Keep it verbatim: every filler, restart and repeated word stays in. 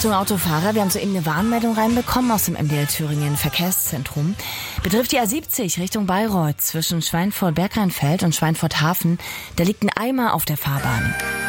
Achtung Autofahrer, wir haben soeben eine Warnmeldung reinbekommen aus dem M D L Thüringen Verkehrszentrum. Betrifft die A siebzig Richtung Bayreuth zwischen Schweinfurt-Bergrheinfeld und Schweinfurt-Hafen. Da liegt ein Eimer auf der Fahrbahn.